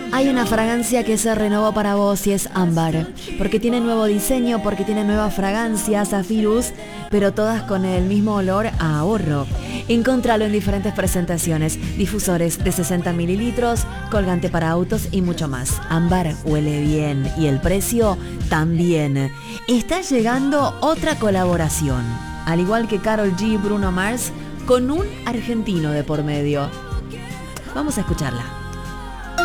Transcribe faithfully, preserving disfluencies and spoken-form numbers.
Hay una fragancia que se renovó para vos y es Ámbar, porque tiene nuevo diseño, porque tiene nuevas fragancias, Zafirus, pero todas con el mismo olor a ahorro. Encontralo en diferentes presentaciones, difusores de sesenta mililitros, colgante para autos y mucho más. Ámbar huele bien y el precio también. Está llegando otra colaboración, al igual que Karol G, Bruno Mars, con un argentino de por medio. Vamos a escucharla.